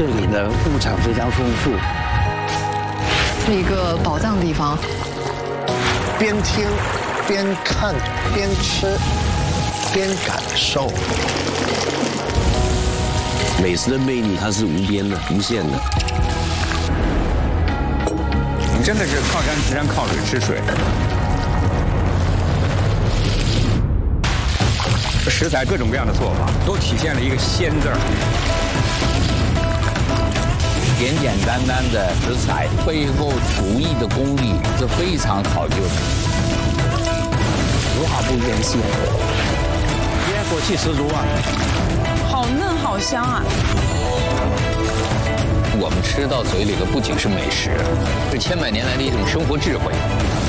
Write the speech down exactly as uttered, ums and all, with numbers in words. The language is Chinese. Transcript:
这里的物产非常丰富， 是一个宝藏地方。 边听边看边吃边感受， 美食的魅力它是无边的、无限的。 我们真的是靠山吃山，靠水吃水。食材各种各样的做法，都体现了一个“鲜”字儿。 简简单单的食材背后厨艺的功力是非常考究的， 丝毫不言谢，烟火气十足啊！ 好嫩好香啊！ 我们吃到嘴里的不仅是美食，是千百年来的一种生活智慧。